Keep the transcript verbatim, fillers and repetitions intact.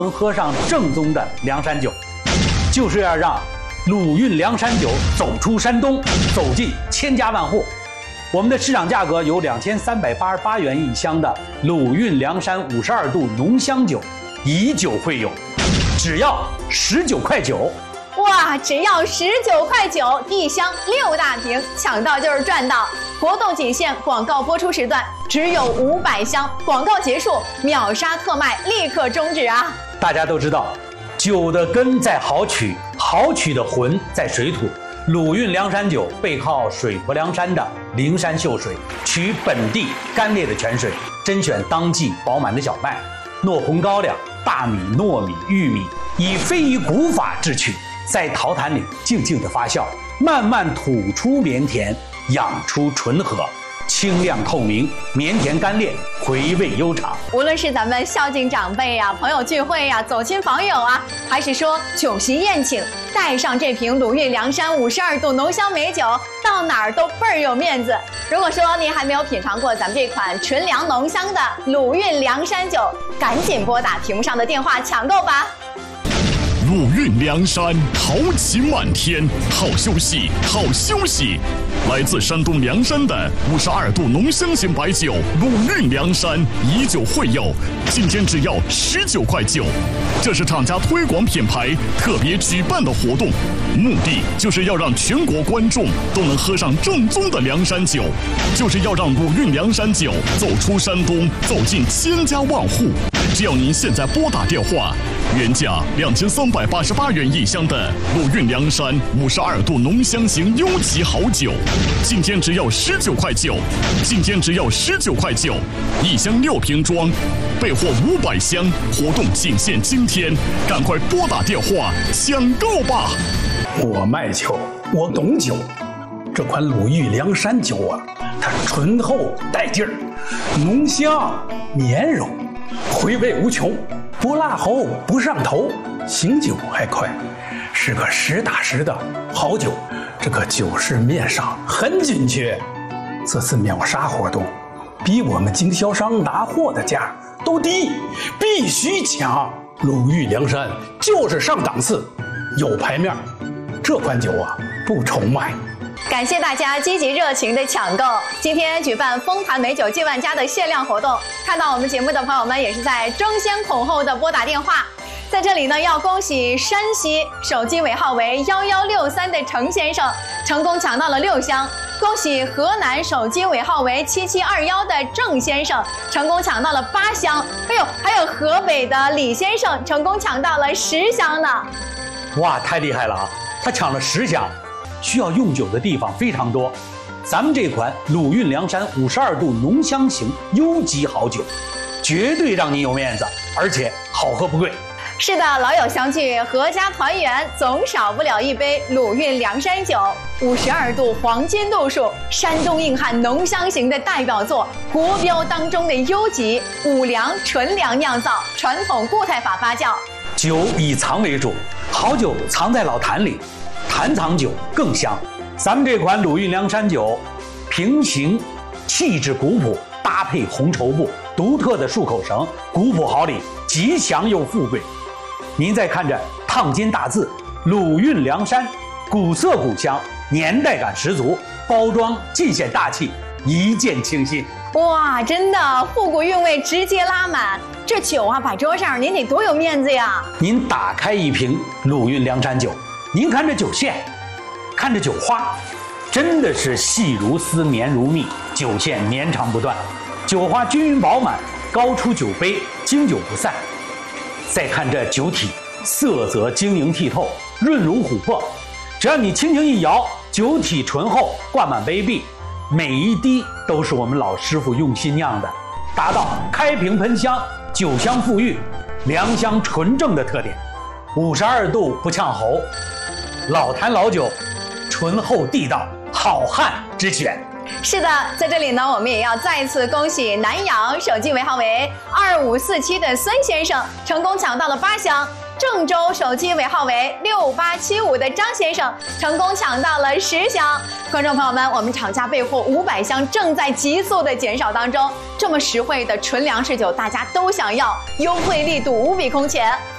能喝上正宗的凉山酒，就是要让鲁韵凉山酒走出山东，走进千家万户。我们的市场价格有两千三百八十八元一箱的鲁韵凉山五十二度浓香酒，以酒会友，只要十九块九。 哇，只要十九块九，一箱六大瓶，抢到就是赚到！活动仅限广告播出时段，只有五百箱，广告结束秒杀特卖，立刻终止啊！ 大家都知道，酒的根在好曲，好曲的魂在水土。鲁韵凉山酒背靠水泊梁山的灵山秀水，取本地干裂的泉水，甄选当季饱满的小麦、糯红高粱、大米、糯米、玉米，以非遗古法制曲，在陶坛里静静的发酵，慢慢吐出绵甜，养出醇和，清亮透明，绵甜干裂，回味悠长。 无论是咱们孝敬长辈呀、朋友聚会呀、走亲访友啊，还是说酒席宴请，带上这瓶鲁韵凉山五十二度浓香美酒，到哪儿都倍儿有面子。如果说您还没有品尝过咱们这款纯凉浓香的鲁韵凉山酒，赶紧拨打屏幕上的电话抢购吧。 鲁韵凉山，豪情满天，好休息，好休息。来自山东凉山的五十二度浓香型白酒鲁韵凉山，以酒会友，今天只要十九块九。这是厂家推广品牌特别举办的活动，目的就是要让全国观众都能喝上正宗的凉山酒，就是要让鲁韵凉山酒走出山东，走进千家万户。只要您现在拨打电话，原价两千三百八十八元一箱的鲁韵凉山五十二度浓香型优级好酒，今天只要十九块九，今天只要十九块九，一箱六瓶装，备货五百箱，活动仅限今天，赶快拨打电话抢购吧！ 我卖酒，我懂酒，这款鲁韵凉山酒啊，它醇厚带劲儿，浓香绵柔，回味无穷，不辣喉不上头，醒酒还快，是个实打实的好酒。这个酒市面上很紧缺，这次秒杀活动比我们经销商拿货的价都低，必须抢。鲁韵凉山就是上档次，有牌面，这款酒啊不愁卖。 感谢大家积极热情的抢购。今天举办丰坛美酒进万家的限量活动，看到我们节目的朋友们也是在争先恐后的拨打电话。在这里呢，要恭喜山西手机尾号为幺幺六三的程先生成功抢到了六箱，恭喜河南手机尾号为七七二幺的郑先生成功抢到了八箱，哎呦，还有河北的李先生成功抢到了十箱呢。 哇，太厉害了啊！他抢了十箱。需要用酒的地方非常多，咱们这款鲁韵凉山五十二度浓香型优级好酒，绝对让你有面子，而且好喝不贵。 是的，老友相聚，阖家团圆，总少不了一杯鲁韵凉山酒。五十二度黄金度数，山东硬汉浓香型的代表作，国标当中的优级，五粮纯粮酿造，传统固态法发酵。 酒以藏为主，好酒藏在老坛里。坛藏酒更香，咱们这款鲁韵凉山酒，平形气质古朴，搭配红绸布，独特的漱口绳，古朴好礼，吉祥又富贵。您再看着烫金大字“鲁韵凉山”，古色古香，年代感十足，包装尽显大气，一见倾心。 哇，真的复古韵味直接拉满，这酒啊摆桌上，您得多有面子呀！ 您打开一瓶鲁韵凉山酒。您看这酒线，看这酒花，真的是细如丝，绵如蜜，酒线绵长不断，酒花均匀饱满，高出酒杯，经久不散。再看这酒体，色泽晶莹剔透，润如琥珀，只要你轻轻一摇，酒体醇厚，灌满杯壁，每一滴都是我们老师傅用心酿的，达到开瓶喷香，酒香馥郁，凉香纯正的特点。五十二度不呛喉，老坛老酒，醇厚地道，好汉之选。 是的，在这里呢，我们也要再次恭喜南阳手机尾号为二五四七的孙先生成功抢到了八箱，郑州手机尾号为六八七五的张先生成功抢到了十箱。观众朋友们，我们厂家备货五百箱，正在急速的减少当中。这么实惠的纯粮食酒，大家都想要，优惠力度无比空前。